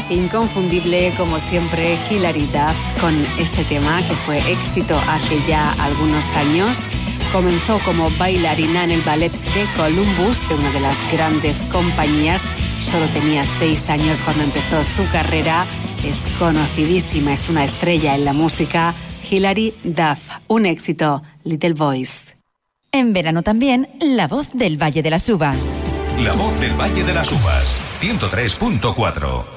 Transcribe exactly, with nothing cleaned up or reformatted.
Inconfundible, como siempre, Hilary Duff con este tema que fue éxito hace ya algunos años. Comenzó como bailarina en el ballet de Columbus, de una de las grandes compañías. Solo tenía seis años cuando empezó su carrera. Es conocidísima, es una estrella en la música. Hilary Duff, un éxito, Little Voice. En verano también, la voz del Valle de las Uvas. La voz del Valle de las Uvas, ciento tres punto cuatro.